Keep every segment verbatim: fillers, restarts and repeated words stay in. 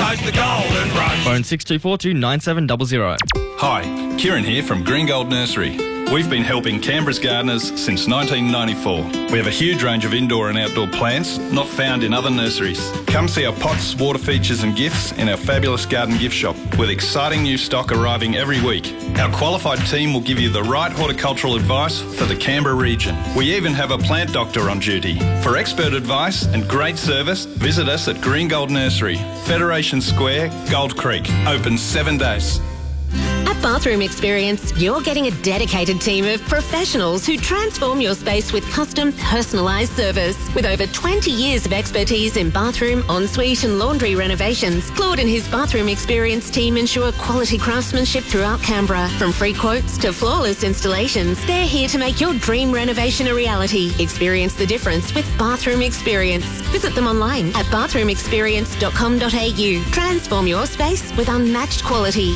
rise the golden rush. Phone six two four two nine seven zero zero. Hi, Kieran here from Green Gold Nursery. We've been helping Canberra's gardeners since nineteen ninety-four. We have a huge range of indoor and outdoor plants not found in other nurseries. Come see our pots, water features and gifts in our fabulous garden gift shop with exciting new stock arriving every week. Our qualified team will give you the right horticultural advice for the Canberra region. We even have a plant doctor on duty. For expert advice and great service, visit us at Green Gold Nursery, Federation Square, Gold Creek. Open seven days. At Bathroom Experience, you're getting a dedicated team of professionals who transform your space with custom, personalised service. With over twenty years of expertise in bathroom, ensuite and laundry renovations, Claude and his Bathroom Experience team ensure quality craftsmanship throughout Canberra. From free quotes to flawless installations, they're here to make your dream renovation a reality. Experience the difference with Bathroom Experience. Visit them online at bathroom experience dot com dot a u. Transform your space with unmatched quality.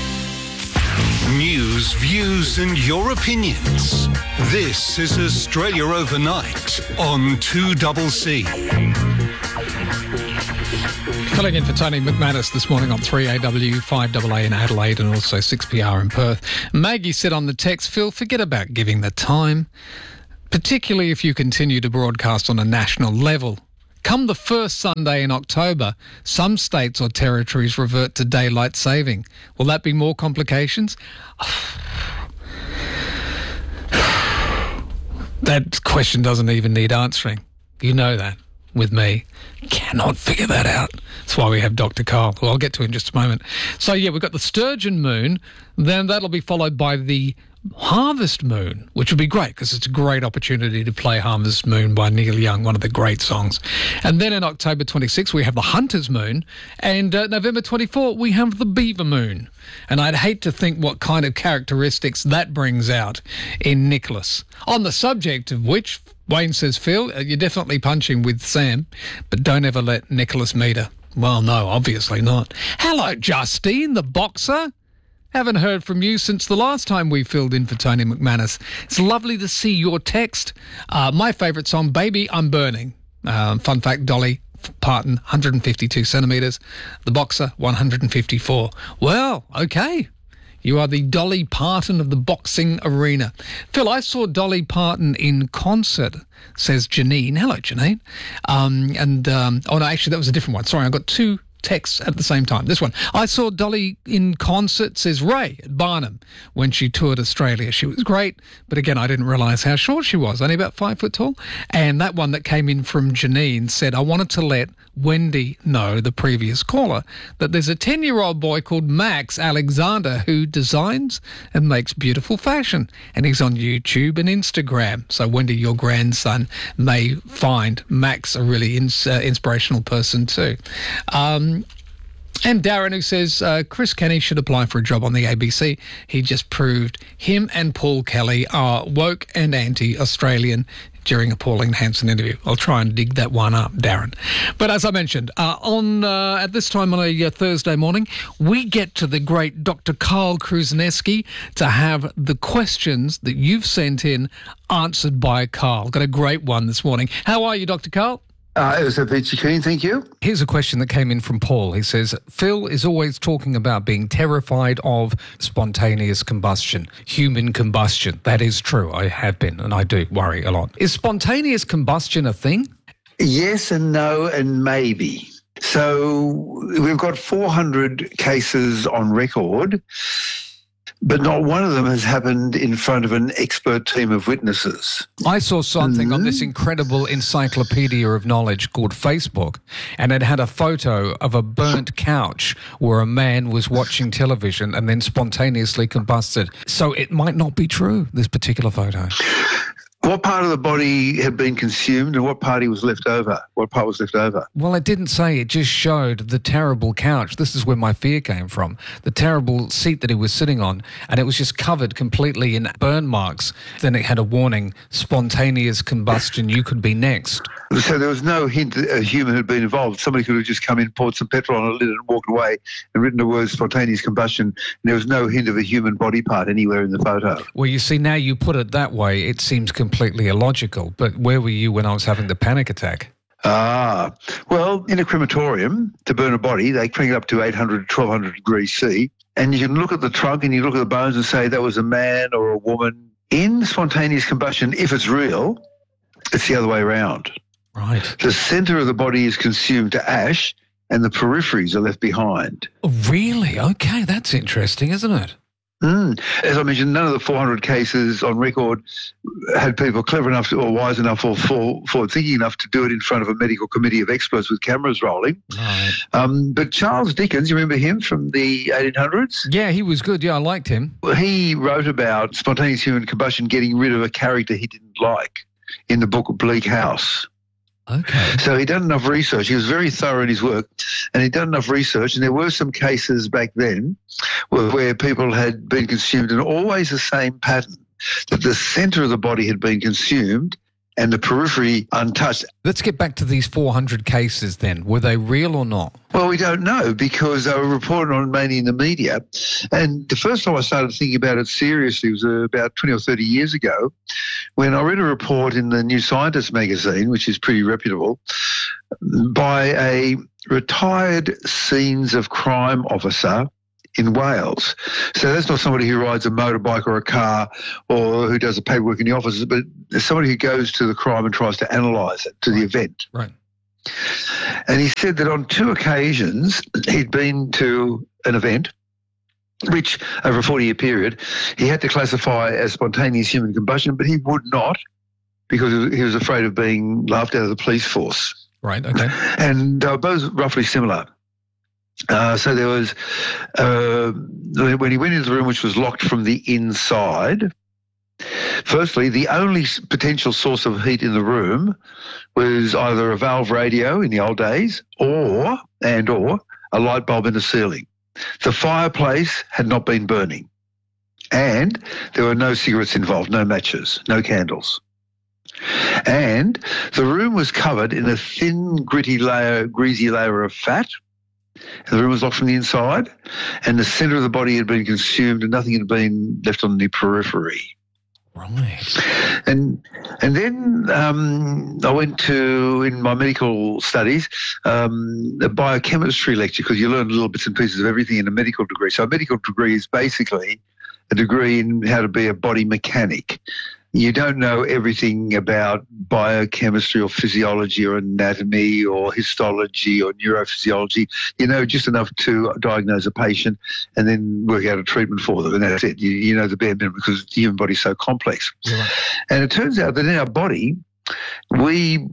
News, views and your opinions. This is Australia Overnight on two C C. Filling in for Tony McManus this morning on three A W, five A A in Adelaide and also six P R in Perth. Maggie said on the text, Phil, forget about giving the time, particularly if you continue to broadcast on a national level. Come the first Sunday in October, some states or territories revert to daylight saving. Will that be more complications? That question doesn't even need answering. You know that. With me, cannot figure that out. That's why we have Doctor Carl, who I'll get to in just a moment. So, yeah, we've got the Sturgeon Moon. Then that'll be followed by the Harvest Moon, which would be great because it's a great opportunity to play Harvest Moon by Neil Young, one of the great songs. And then in October twenty-sixth, we have the Hunter's Moon. And uh, November twenty-fourth, we have the Beaver Moon. And I'd hate to think what kind of characteristics that brings out in Nicholas. On the subject of which, Wayne says, Phil, you're definitely punching with Sam, but don't ever let Nicholas meet her. Well, no, obviously not. Hello, Justine, the boxer. Haven't heard from you since the last time we filled in for Tony McManus. It's lovely to see your text. Uh, my favourite song, Baby, I'm Burning. Um, fun fact, Dolly Parton, one hundred fifty-two centimetres. The boxer, one hundred fifty-four. Well, okay. You are the Dolly Parton of the boxing arena. Phil, I saw Dolly Parton in concert, says Janine. Hello, Janine. Um, and, um, oh, no, actually, that was a different one. Sorry, I got two texts at the same time. This one. I saw Dolly in concert, says Ray, at Barnum, when she toured Australia. She was great, but again, I didn't realise how short she was, only about five foot tall. And that one that came in from Janine said, I wanted to let Wendy know, the previous caller, that there's a ten-year-old boy called Max Alexander who designs and makes beautiful fashion, and he's on YouTube and Instagram. So Wendy, your grandson, may find Max a really ins- uh, inspirational person too. Um, And Darren, who says uh, Chris Kenny should apply for a job on the A B C. He just proved him and Paul Kelly are woke and anti-Australian during a Pauline Hanson interview. I'll try and dig that one up, Darren. But as I mentioned, uh, on uh, at this time on a uh, Thursday morning, we get to the great Doctor Carl Krusneski to have the questions that you've sent in answered by Carl. Got a great one this morning. How are you, Doctor Carl? Uh, it was a peachy keen, thank you. Here's a question that came in from Paul. He says, Phil is always talking about being terrified of spontaneous combustion, human combustion. That is true. I have been, and I do worry a lot. Is spontaneous combustion a thing? Yes and no and maybe. So we've got four hundred cases on record, but not one of them has happened in front of an expert team of witnesses. I saw something mm-hmm. on this incredible encyclopedia of knowledge called Facebook, and it had a photo of a burnt couch where a man was watching television and then spontaneously combusted. So it might not be true, this particular photo. What part of the body had been consumed and what part was left over? What part was left over? Well, it didn't say. It just showed the terrible couch. This is where my fear came from. The terrible seat that he was sitting on, and it was just covered completely in burn marks. Then it had a warning, spontaneous combustion, you could be next. So there was no hint that a human had been involved. Somebody could have just come in, poured some petrol on a lid and walked away and written the words spontaneous combustion. And there was no hint of a human body part anywhere in the photo. Well, you see, now you put it that way, it seems completely illogical. But where were you when I was having the panic attack? Ah, well, in a crematorium, to burn a body, they crank it up to eight hundred, twelve hundred degrees C, and you can look at the trunk and you look at the bones and say that was a man or a woman. In spontaneous combustion, if it's real, it's the other way around. Right. The centre of the body is consumed to ash and the peripheries are left behind. Oh, really? Okay, that's interesting, isn't it? Mm. As I mentioned, none of the four hundred cases on record had people clever enough to, or wise enough or forward-thinking enough to do it in front of a medical committee of experts with cameras rolling. Right. Um, but Charles Dickens, you remember him from the eighteen hundreds? Yeah, he was good. Yeah, I liked him. He wrote about spontaneous human combustion getting rid of a character he didn't like in the book Bleak House. Okay. So he'd done enough research. He was very thorough in his work, and he'd done enough research. And there were some cases back then where, where people had been consumed in always the same pattern, that the centre of the body had been consumed and the periphery untouched. Let's get back to these four hundred cases then. Were they real or not? Well, we don't know because they were reported on mainly in the media. And the first time I started thinking about it seriously was uh, about twenty or thirty years ago when I read a report in the New Scientist magazine, which is pretty reputable, by a retired scenes of crime officer in Wales. So that's not somebody who rides a motorbike or a car or who does the paperwork in the office, but somebody who goes to the crime and tries to analyse it, to the event. Right. And he said that on two occasions he'd been to an event which, over a forty-year period, he had to classify as spontaneous human combustion, but he would not because he was afraid of being laughed out of the police force. Right, okay. And they were both roughly similar. Uh, so there was, uh, when he went into the room, which was locked from the inside, firstly, the only potential source of heat in the room was either a valve radio in the old days or, and or, a light bulb in the ceiling. The fireplace had not been burning. And there were no cigarettes involved, no matches, no candles. And the room was covered in a thin, gritty layer, greasy layer of fat. The room was locked from the inside, and the centre of the body had been consumed and nothing had been left on the periphery. Right. And and then um, I went to, in my medical studies, um, a biochemistry lecture, because you learn little bits and pieces of everything in a medical degree. So a medical degree is basically a degree in how to be a body mechanic. You don't know everything about biochemistry or physiology or anatomy or histology or neurophysiology. You know just enough to diagnose a patient and then work out a treatment for them, and that's it. You, you know the bare minimum because the human body is so complex. Yeah. And it turns out that in our body, we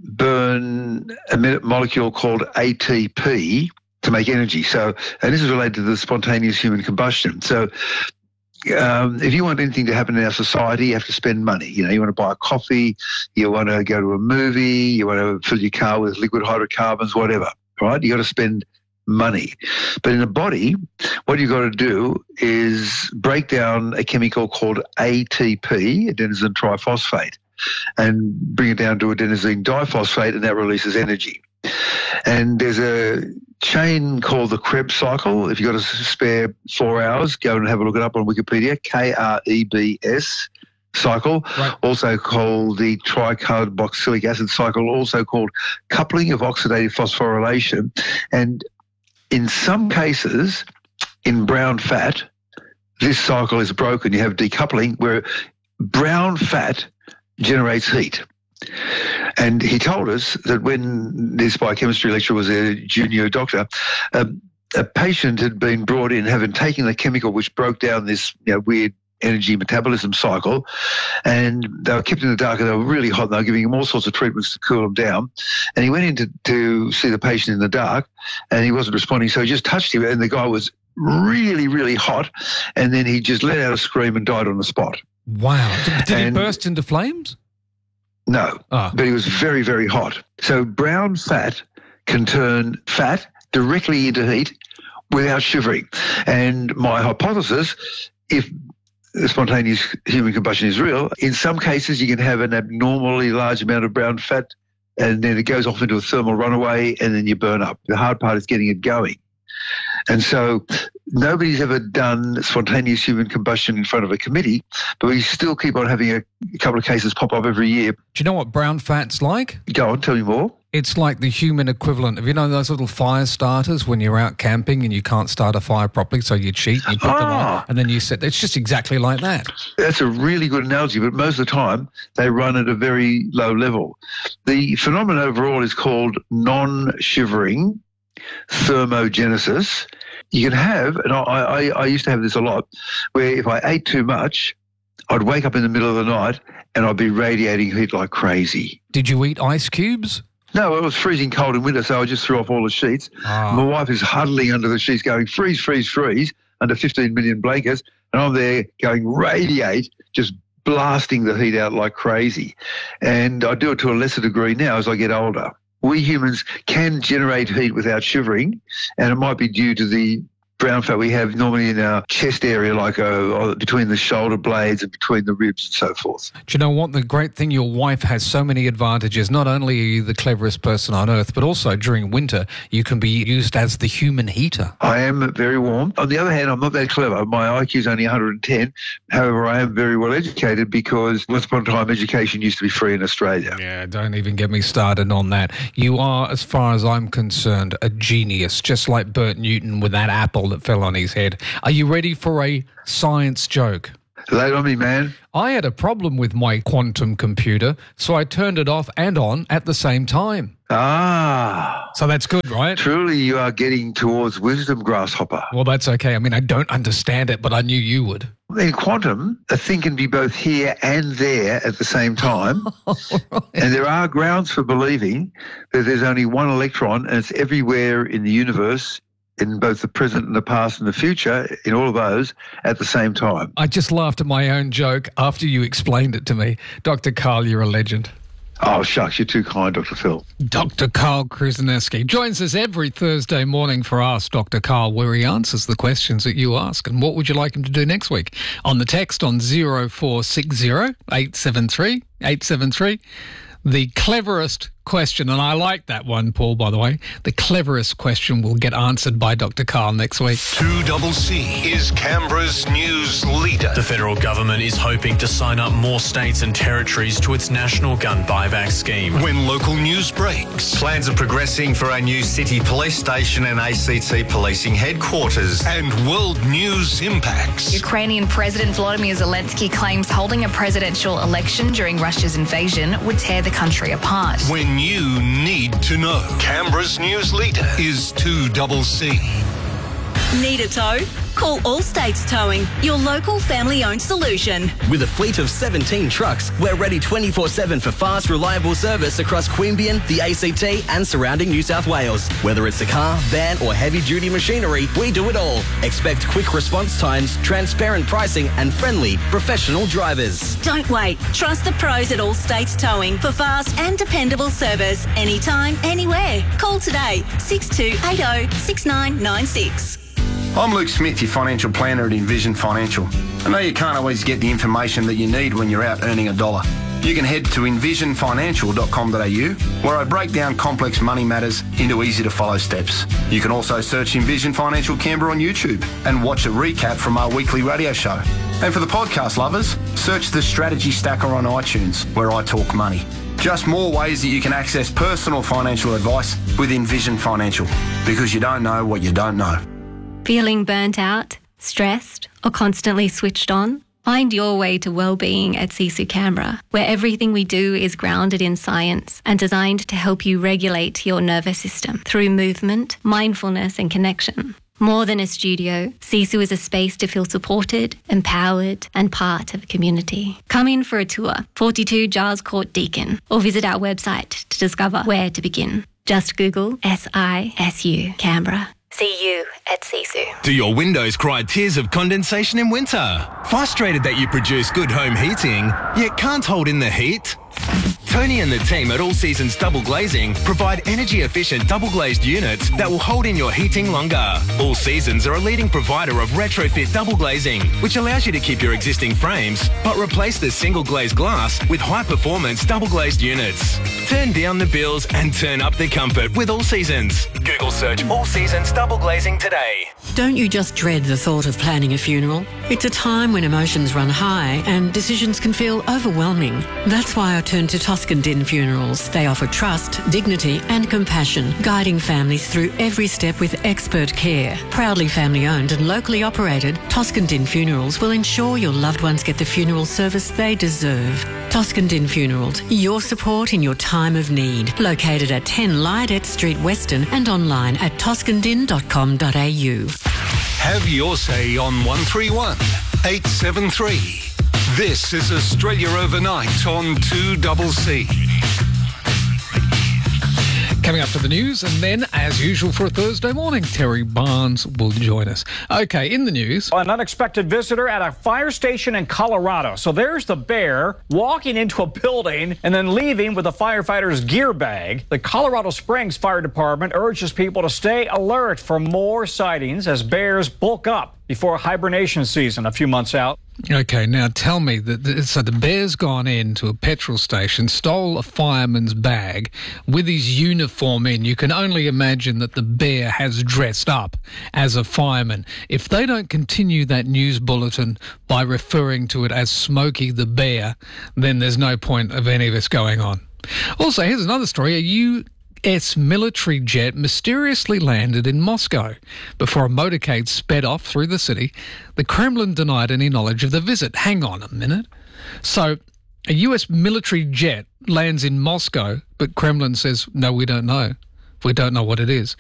burn a molecule called A T P to make energy. So, and this is related to the spontaneous human combustion. So, Um, if you want anything to happen in our society, you have to spend money. You know, you want to buy a coffee, you want to go to a movie, you want to fill your car with liquid hydrocarbons, whatever, right? You got to spend money. But in a body, what you've got to do is break down a chemical called A T P, adenosine triphosphate, and bring it down to adenosine diphosphate, and that releases energy. And there's a chain called the Krebs cycle. If you've got a spare four hours, go and have a look it up on Wikipedia, K R E B S cycle, right. Also called the tricarboxylic acid cycle, also called coupling of oxidative phosphorylation. And in some cases, in brown fat, this cycle is broken. You have decoupling where brown fat generates heat. And he told us that when this biochemistry lecturer was a junior doctor, um, a patient had been brought in having taken the chemical which broke down this you know, weird energy metabolism cycle, and they were kept in the dark and they were really hot and they were giving him all sorts of treatments to cool him down. And he went in to, to see the patient in the dark and he wasn't responding, so he just touched him and the guy was really, really hot, and then he just let out a scream and died on the spot. Wow. Did, did and, he burst into flames? No, oh. But he was very, very hot. So brown fat can turn fat directly into heat without shivering. And my hypothesis, if spontaneous human combustion is real, in some cases you can have an abnormally large amount of brown fat and then it goes off into a thermal runaway and then you burn up. The hard part is getting it going. And so nobody's ever done spontaneous human combustion in front of a committee, but we still keep on having a, a couple of cases pop up every year. Do you know what brown fat's like? Go on, tell me more. It's like the human equivalent of, you know, those little fire starters when you're out camping and you can't start a fire properly, so you cheat, you put oh. them on, and then you set. It's just exactly like that. That's a really good analogy, but most of the time they run at a very low level. The phenomenon overall is called non-shivering thermogenesis. You can have, and I, I, I used to have this a lot, where if I ate too much, I'd wake up in the middle of the night and I'd be radiating heat like crazy. Did you eat ice cubes? No, it was freezing cold in winter, so I just threw off all the sheets. Oh. My wife is huddling under the sheets going, freeze, freeze, freeze, under fifteen million blankets, and I'm there going, radiate, just blasting the heat out like crazy. And I do it to a lesser degree now as I get older. We humans can generate heat without shivering, and it might be due to the brown fat we have normally in our chest area, like uh, between the shoulder blades and between the ribs and so forth. Do you know what? The great thing, your wife has so many advantages. Not only are you the cleverest person on earth, but also during winter, you can be used as the human heater. I am very warm. On the other hand, I'm not that clever. My I Q is only one hundred ten. However, I am very well educated because once upon a time, education used to be free in Australia. Yeah, don't even get me started on that. You are, as far as I'm concerned, a genius, just like Bert Newton with that apple that fell on his head. Are you ready for a science joke? Lay it on me, man. I had a problem with my quantum computer, so I turned it off and on at the same time. Ah. So that's good, right? Truly, you are getting towards wisdom, grasshopper. Well, that's okay. I mean, I don't understand it, but I knew you would. In quantum, a thing can be both here and there at the same time. Right. And there are grounds for believing that there's only one electron and it's everywhere in the universe, in both the present and the past and the future, in all of those at the same time. I just laughed at my own joke after you explained it to me. Doctor Karl, you're a legend. Oh, shucks, you're too kind, Doctor Phil. Doctor Karl Kruszelnicki joins us every Thursday morning for Ask Doctor Karl, where he answers the questions that you ask. And what would you like him to do next week? On the text on zero four six zero, eight seven three, eight seven three. The cleverest question, and I like that one, Paul, by the way, the cleverest question will get answered by Doctor Karl next week. two C C is Canberra's news leader. The federal government is hoping to sign up more states and territories to its national gun buyback scheme. When local news breaks. Plans are progressing for a new city police station and A C T policing headquarters. And world news impacts. Ukrainian President Volodymyr Zelensky claims holding a presidential election during Russia's invasion would tear the country apart. When you need to know. Canberra's news leader is two C C. Need a tow? Call All States Towing, your local family-owned solution. With a fleet of seventeen trucks, we're ready twenty-four seven for fast, reliable service across Queanbeyan, the A C T and surrounding New South Wales. Whether it's a car, van or heavy-duty machinery, we do it all. Expect quick response times, transparent pricing and friendly, professional drivers. Don't wait. Trust the pros at All States Towing for fast and dependable service anytime, anywhere. Call today, six two eight zero, six nine nine six. I'm Luke Smith, your financial planner at Envision Financial. I know you can't always get the information that you need when you're out earning a dollar. You can head to envision financial dot com dot a u, where I break down complex money matters into easy-to-follow steps. You can also search Envision Financial Canberra on YouTube and watch a recap from our weekly radio show. And for the podcast lovers, search the Strategy Stacker on iTunes, where I talk money. Just more ways that you can access personal financial advice with Envision Financial, because you don't know what you don't know. Feeling burnt out, stressed, or constantly switched on? Find your way to well-being at Sisu Canberra, where everything we do is grounded in science and designed to help you regulate your nervous system through movement, mindfulness and connection. More than a studio, Sisu is a space to feel supported, empowered and part of a community. Come in for a tour, forty-two Giles Court Deakin, or visit our website to discover where to begin. Just Google S I S U Canberra. See you at Sisu. Do your windows cry tears of condensation in winter? Frustrated that you produce good home heating, yet can't hold in the heat? Tony and the team at All Seasons Double Glazing provide energy-efficient double-glazed units that will hold in your heating longer. All Seasons are a leading provider of retrofit double glazing, which allows you to keep your existing frames, but replace the single-glazed glass with high-performance double-glazed units. Turn down the bills and turn up the comfort with All Seasons. Google search All Seasons Double Glazing today. Don't you just dread the thought of planning a funeral? It's a time when emotions run high and decisions can feel overwhelming. That's why I turned to Tos Toscan Din Funerals. They offer trust, dignity and compassion, guiding families through every step with expert care. Proudly family owned and locally operated, Toscan Din Funerals will ensure your loved ones get the funeral service they deserve. Toscan Din Funerals, your support in your time of need. Located at ten Lydet Street, Weston, and online at toscan din dot com dot a u. Have your say on one three one eight seven three. This is Australia Overnight on two C C. Coming up to the news, and then, as usual for a Thursday morning, Terry Barnes will join us. Okay, in the news. An unexpected visitor at a fire station in Colorado. So there's the bear walking into a building and then leaving with a firefighter's gear bag. The Colorado Springs Fire Department urges people to stay alert for more sightings as bears bulk up before hibernation season a few months out. Okay, now tell me that the, so the bear's gone into a petrol station, stole a fireman's bag with his uniform in. You can only imagine that the bear has dressed up as a fireman. If they don't continue that news bulletin by referring to it as Smokey the Bear, then there's no point of any of this going on. Also, here's another story. A U S military jet mysteriously landed in Moscow. Before a motorcade sped off through the city, the Kremlin denied any knowledge of the visit. Hang on a minute. So, a U S military jet lands in Moscow, but Kremlin says, no, we don't know. We don't know what it is.